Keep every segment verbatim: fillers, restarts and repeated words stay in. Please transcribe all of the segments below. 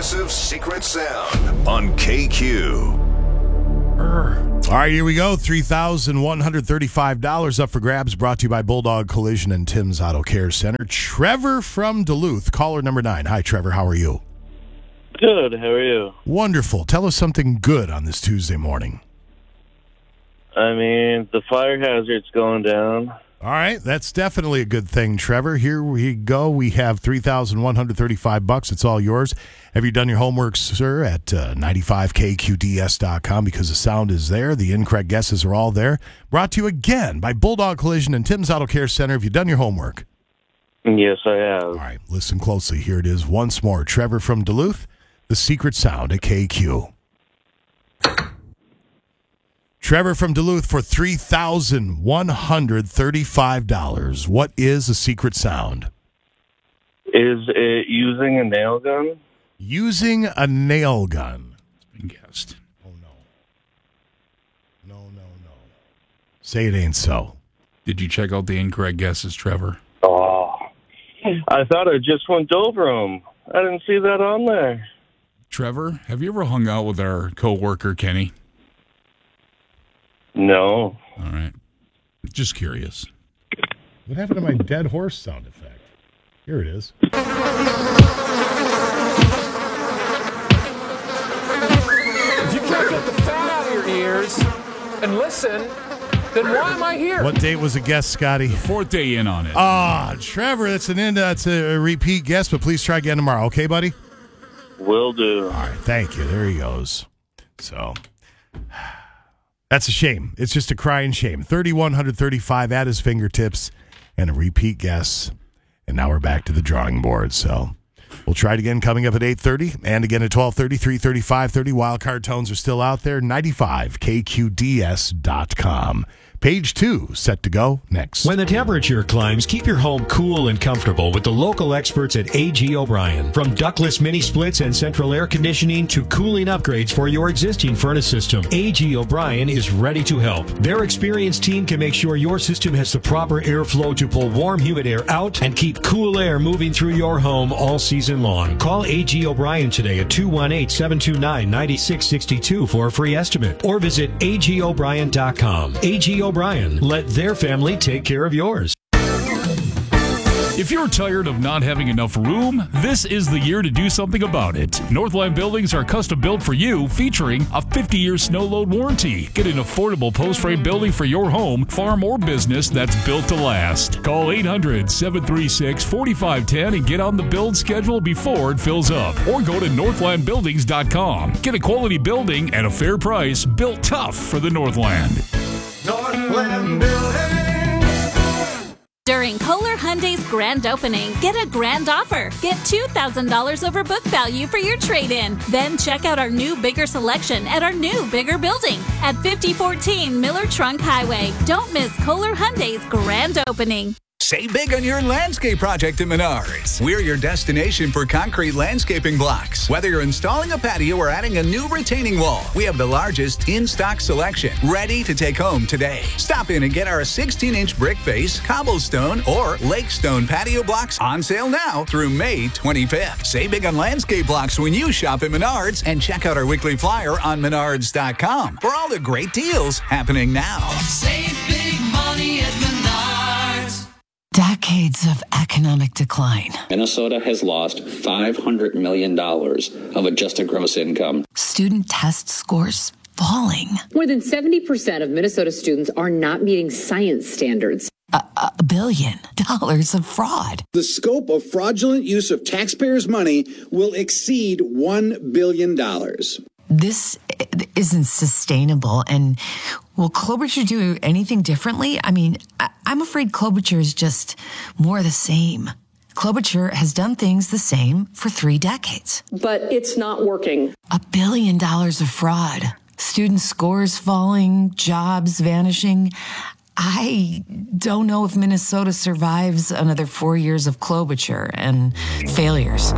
Progressive Secret Sound on K Q. All right, here we go. three thousand one hundred thirty-five dollars up for grabs, brought to you by Bulldog Collision and Tim's Auto Care Center. Trevor from Duluth, caller number nine. Hi, Trevor. How are you? Good. How are you? Wonderful. Tell us something good on this Tuesday morning. I mean, the fire hazard's going down. All right, that's definitely a good thing, Trevor. Here we go. We have three thousand one hundred thirty-five bucks. It's all yours. Have you done your homework, sir, at uh, ninety-five K Q D S dot com, because the sound is there. The incorrect guesses are all there. Brought to you again by Bulldog Collision and Tim's Auto Care Center. Have you done your homework? Yes, I have. All right, listen closely. Here it is once more. Trevor from Duluth, the secret sound at K Q. Trevor from Duluth for three thousand one hundred thirty-five dollars. What is a secret sound? Is it using a nail gun? Using a nail gun. It's been guessed. Oh, no. No, no, no. Say it ain't so. Did you check out the incorrect guesses, Trevor? Oh, I thought I just went over them. I didn't see that on there. Trevor, have you ever hung out with our coworker, Kenny? No. All right. Just curious. What happened to my dead horse sound effect? Here it is. If you can't get the fat out of your ears and listen, then why am I here? What date was a guess, Scotty? Fourth day in on it. Ah, Trevor, that's an end. That's a repeat guess, but please try again tomorrow. Okay, buddy? Will do. All right, thank you. There he goes. So, that's a shame. It's just a crying shame. three thousand one hundred thirty-five at his fingertips and a repeat guess. And now we're back to the drawing board. So we'll try it again coming up at eight thirty and again at twelve thirty, three thirty, five thirty. Wildcard tones are still out there. ninety-five K Q D S dot com. Page two, set to go next. When the temperature climbs, keep your home cool and comfortable with the local experts at A G O'Brien. From ductless mini splits and central air conditioning to cooling upgrades for your existing furnace system, A G O'Brien is ready to help. Their experienced team can make sure your system has the proper airflow to pull warm, humid air out and keep cool air moving through your home all season long. Call A G O'Brien today at two one eight, seven two nine, nine six six two for a free estimate or visit A G O'Brien dot com. A G O'Brien. Let their family take care of yours. If you're tired of not having enough room, this is the year to do something about it. Northland Buildings are custom built for you, featuring a fifty-year snow load warranty. Get an affordable post-frame building for your home, farm, or business that's built to last. Call eight hundred, seven three six, four five one zero and get on the build schedule before it fills up. Or go to northland buildings dot com. Get a quality building at a fair price, built tough for the Northland. Northland Building. During Kohler Hyundai's grand opening, get a grand offer. Get two thousand dollars over book value for your trade-in. Then check out our new bigger selection at our new bigger building at fifty fourteen Miller Trunk Highway. Don't miss Kohler Hyundai's grand opening. Save big on your landscape project at Menards. We're your destination for concrete landscaping blocks. Whether you're installing a patio or adding a new retaining wall, we have the largest in-stock selection, ready to take home today. Stop in and get our sixteen-inch brick face, cobblestone, or lakestone patio blocks on sale now through May twenty-fifth. Save big on landscape blocks when you shop at Menards, and check out our weekly flyer on menards dot com for all the great deals happening now. Save big money at Menards. Decades of economic decline. Minnesota has lost five hundred million dollars of adjusted gross income. Student test scores falling. More than seventy percent of Minnesota students are not meeting science standards. A, a billion dollars of fraud. The scope of fraudulent use of taxpayers' money will exceed one billion dollars. This isn't sustainable. And will Klobuchar do anything differently? I mean, I, I'm afraid Klobuchar is just more of the same. Klobuchar has done things the same for three decades. But it's not working. A billion dollars of fraud. Student scores falling, jobs vanishing. I don't know if Minnesota survives another four years of Klobuchar and failures.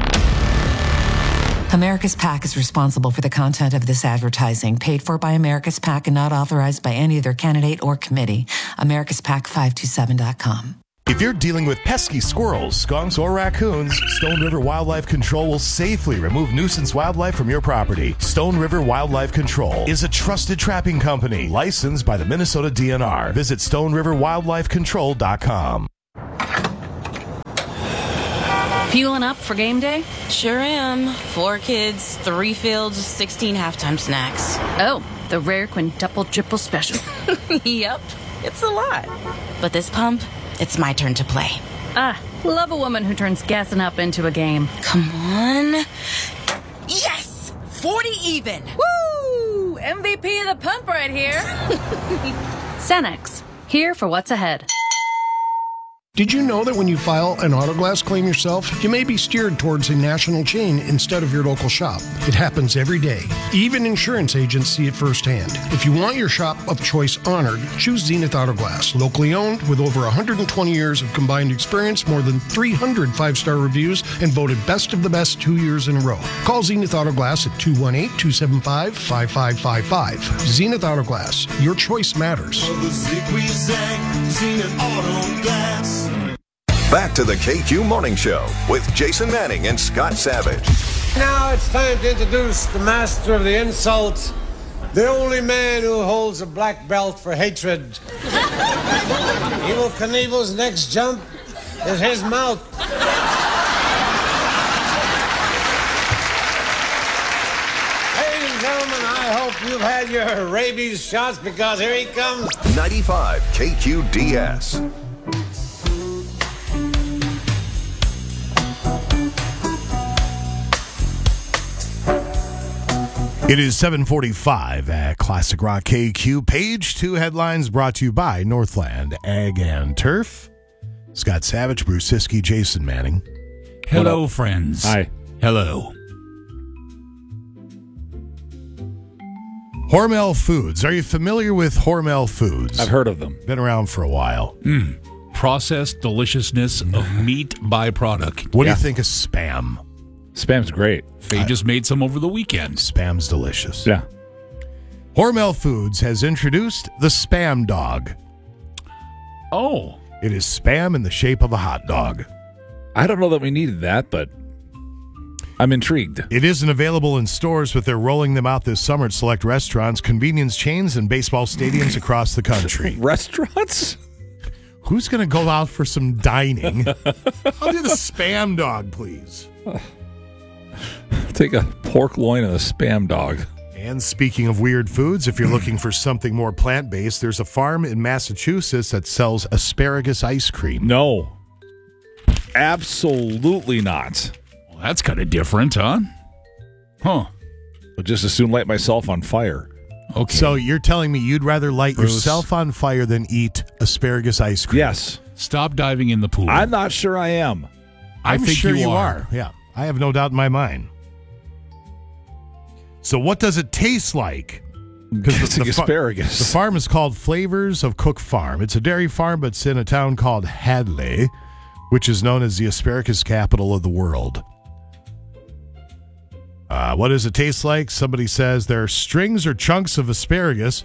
America's PAC is responsible for the content of this advertising, paid for by America's PAC and not authorized by any other candidate or committee. America's PAC five two seven dot com. If you're dealing with pesky squirrels, skunks, or raccoons, Stone River Wildlife Control will safely remove nuisance wildlife from your property. Stone River Wildlife Control is a trusted trapping company licensed by the Minnesota D N R. Visit stone river wildlife control dot com. Fueling up for game day? Sure am. Four kids, three fields, sixteen halftime snacks. Oh, the rare quintuple triple special. Yep, it's a lot. But this pump, it's my turn to play. Ah, love a woman who turns gassing up into a game. Come on. Yes! forty even. Woo! M V P of the pump right here. Cenex, here for what's ahead. Did you know that when you file an auto glass claim yourself, you may be steered towards a national chain instead of your local shop? It happens every day. Even insurance agents see it firsthand. If you want your shop of choice honored, choose Zenith Auto Glass. Locally owned, with over one hundred twenty years of combined experience, more than three hundred five-star reviews, and voted best of the best two years in a row. Call Zenith Auto Glass at two one eight, two seven five, five five five five. Zenith Auto Glass. Your choice matters. Zenith Auto Glass. Back to the K Q Morning Show with Jason Manning and Scott Savage. Now it's time to introduce the master of the insult, the only man who holds a black belt for hatred. Evel Knievel's next jump is his mouth. Ladies and gentlemen, I hope you've had your rabies shots because here he comes. ninety-five K Q D S. It is seven forty-five at Classic Rock K Q. Page two headlines brought to you by Northland Ag and Turf. Scott Savage, Bruce Siskey, Jason Manning. Hello, friends. Hi. Hello. Hormel Foods. Are you familiar with Hormel Foods? I've heard of them. Been around for a while. Mm. Processed deliciousness of meat byproduct. What Yeah. do you think of Spam? Spam's great. Faye just made some over the weekend. Spam's delicious. Yeah. Hormel Foods has introduced the Spam Dog. Oh. It is Spam in the shape of a hot dog. I don't know that we needed that, but I'm intrigued. It isn't available in stores, but they're rolling them out this summer at select restaurants, convenience chains, and baseball stadiums across the country. Restaurants? Who's going to go out for some dining? I'll do the Spam Dog, please. Take a pork loin and a Spam Dog. And speaking of weird foods, if you're looking for something more plant-based, there's a farm in Massachusetts that sells asparagus ice cream. No. Absolutely not. Well, that's kind of different, huh? Huh. I'll just as soon light myself on fire. Okay. So you're telling me you'd rather light Bruce. yourself on fire than eat asparagus ice cream? Yes. Stop diving in the pool. I'm not sure I am. I I'm think sure you you are. are. Yeah. I have no doubt in my mind. So what does it taste like? Because the, the asparagus. The farm is called Flavors of Cook Farm. It's a dairy farm, but it's in a town called Hadley, which is known as the asparagus capital of the world. Uh, what does it taste like? Somebody says there are strings or chunks of asparagus.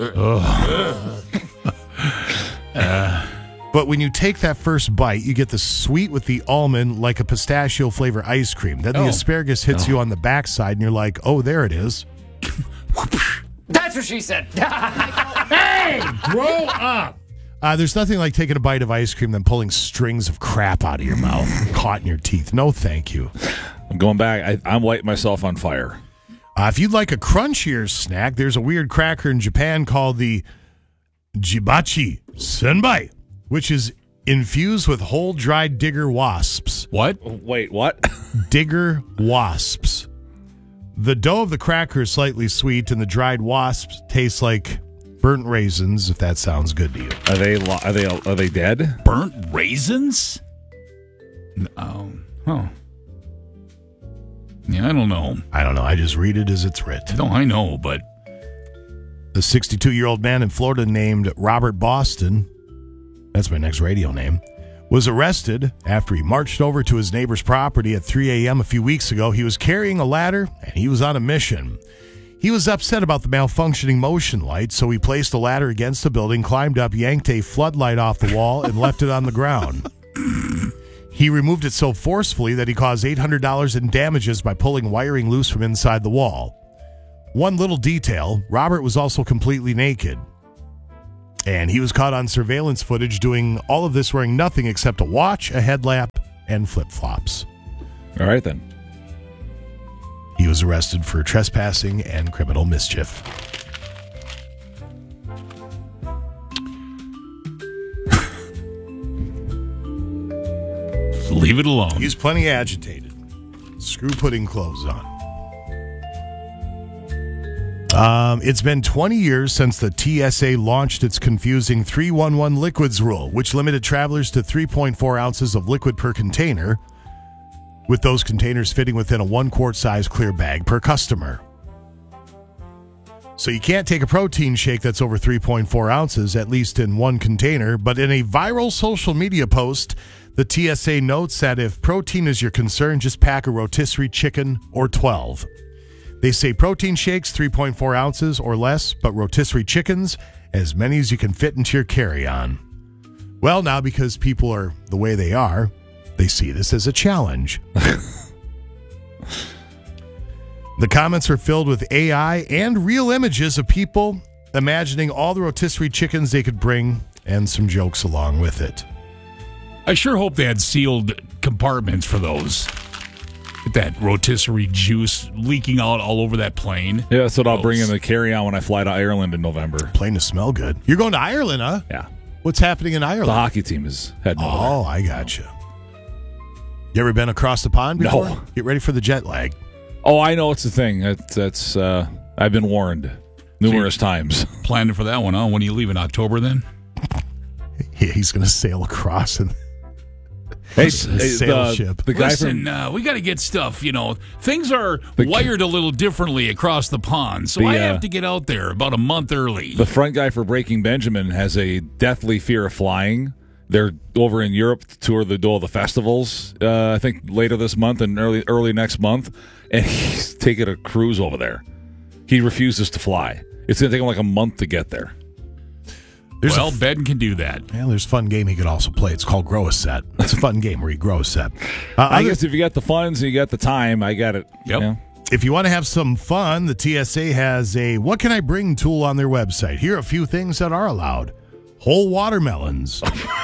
uh, but when you take that first bite, you get the sweet with the almond like a pistachio flavor ice cream. Then the Oh. asparagus hits Oh. you on the backside, and you're like, oh, there it is. That's what she said. Hey, grow up. Uh, there's nothing like taking a bite of ice cream than pulling strings of crap out of your mouth, caught in your teeth. No, thank you. I'm going back. I, I'm lighting myself on fire. Uh, if you'd like a crunchier snack, there's a weird cracker in Japan called the Jibachi Senbai, which is infused with whole dried digger wasps. What? Wait, what? Digger wasps. The dough of the cracker is slightly sweet, and the dried wasps taste like burnt raisins, if that sounds good to you. Are they are they are they dead? Burnt raisins? Oh, huh. Yeah, I don't know. I don't know. I just read it as it's writ. No, I know, but the sixty-two-year-old man in Florida named Robert Boston, that's my next radio name, was arrested after he marched over to his neighbor's property at three a.m. a few weeks ago. He was carrying a ladder, and he was on a mission. He was upset about the malfunctioning motion light, so he placed a ladder against the building, climbed up, yanked a floodlight off the wall, and left it on the ground. He removed it so forcefully that he caused eight hundred dollars in damages by pulling wiring loose from inside the wall. One little detail, Robert was also completely naked. And he was caught on surveillance footage doing all of this wearing nothing except a watch, a headlamp, and flip-flops. All right, then. He was arrested for trespassing and criminal mischief. Leave it alone. He's plenty agitated. Screw putting clothes on. Um, it's been twenty years since the T S A launched its confusing three one one liquids rule, which limited travelers to three point four ounces of liquid per container, with those containers fitting within a one-quart size clear bag per customer. So you can't take a protein shake that's over three point four ounces, at least in one container, but in a viral social media post, the T S A notes that if protein is your concern, just pack a rotisserie chicken or twelve. They say protein shakes, three point four ounces or less, but rotisserie chickens, as many as you can fit into your carry-on. Well, now because people are the way they are, they see this as a challenge. The comments are filled with A I and real images of people imagining all the rotisserie chickens they could bring and some jokes along with it. I sure hope they had sealed compartments for those. Get that rotisserie juice leaking out all over that plane. Yeah, that's what I'll bring in the carry-on when I fly to Ireland in November. Plane to smell good. You're going to Ireland, huh? Yeah. What's happening in Ireland? The hockey team is heading over. Oh, I gotcha. You ever been across the pond before? No. Get ready for the jet lag. Oh, I know it's a thing. That's, that's uh, I've been warned numerous so times. Planning for that one, huh? When do you leave in October then? Yeah, he's going to sail across and hey, a sail the, ship. The guy Listen, from, uh, we got to get stuff, you know. Things are the, wired a little differently across the pond, so the, I have uh, to get out there about a month early. The front guy for Breaking Benjamin has a deathly fear of flying. They're over in Europe to tour the all the festivals. Uh, I think later this month and early early next month, and he's taking a cruise over there. He refuses to fly. It's going to take him like a month to get there. There's well, a f- Ben can do that. Yeah, there's a fun game he could also play. It's called Grow a Set. It's a fun game where you grow a set. Uh, I other- guess if you got the funds and you got the time, I got it. Yep. Yeah. If you want to have some fun, the T S A has a What Can I Bring tool on their website. Here are a few things that are allowed. Whole watermelons.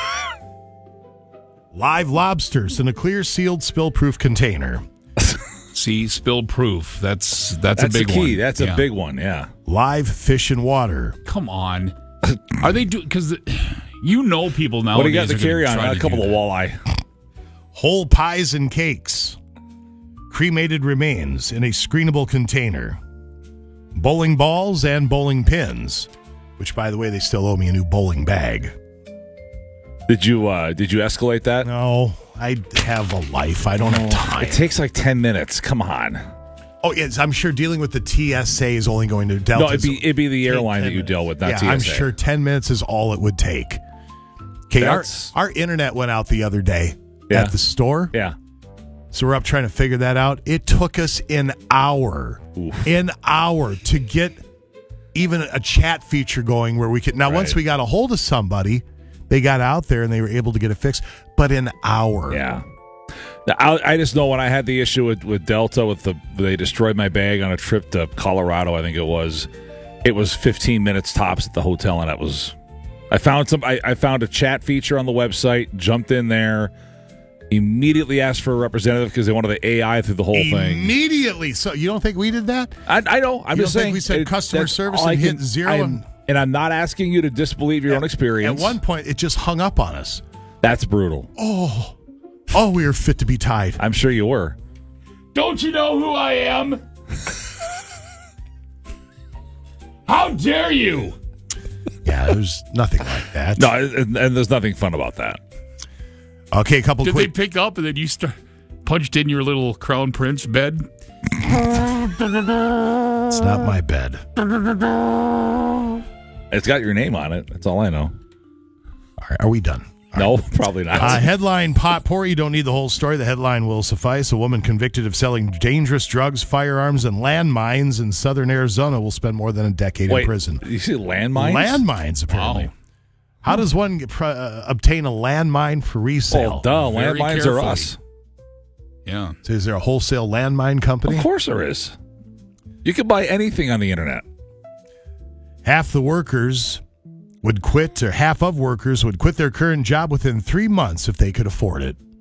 Live lobsters in a clear, sealed, spill-proof container. See, spilled proof. That's that's, That's a big the key. one. That's Yeah. a big one, yeah. Live fish and water. Come on. Are they doing... Because you know people nowadays What do you got to are gonna carry on? try A to couple do of that. walleye. Whole pies and cakes. Cremated remains in a screenable container. Bowling balls and bowling pins. Which, by the way, they still owe me a new bowling bag. Did you uh, did you escalate that? No, I have a life. I don't have time. It takes like ten minutes. Come on. Oh, yes, I'm sure dealing with the T S A is only going to Delta. No, it'd be it'd be the airline that you deal with, not yeah, T S A. I'm sure ten minutes is all it would take. Okay, our, That's- our internet went out the other day Yeah. at the store. Yeah. So we're up trying to figure that out. It took us an hour, Oof. an hour to get even a chat feature going where we could. Now, Right. once we got a hold of somebody, they got out there and they were able to get it fixed. But an hour. Yeah. Now, I, I just know when I had the issue with, with Delta, with the they destroyed my bag on a trip to Colorado, I think it was. It was fifteen minutes tops at the hotel, and it was. I found some. I, I found a chat feature on the website. Jumped in there. Immediately asked for a representative because they wanted the A I through the whole thing. Immediately. So you don't think we did that? I, I know. I'm You just don't think saying. we said it- customer that's service all I and hit can- zero I am- and- and I'm not asking you to disbelieve your own experience. At one point, it just hung up on us. That's brutal. Oh, oh, we were fit to be tied. I'm sure you were. Don't you know who I am? How dare you? Yeah, there's nothing like that. No, and, and there's nothing fun about that. Okay, a couple Did quick. they pick up and then you start punched in your little Crown Prince bed? It's not my bed. It's got your name on it. That's all I know. All right, are we done? No, probably not. Uh, headline pot pour. You don't need the whole story. The headline will suffice. A woman convicted of selling dangerous drugs, firearms, and landmines in southern Arizona will spend more than a decade Wait, in prison. You see landmines? Landmines, apparently. Wow. How does one get, uh, obtain a landmine for resale? Oh, duh. Very Landmines carefully. are us. Yeah. So is there a wholesale landmine company? Of course there is. You can buy anything on the internet. Half the workers would quit, or half of workers would quit their current job within three months if they could afford it.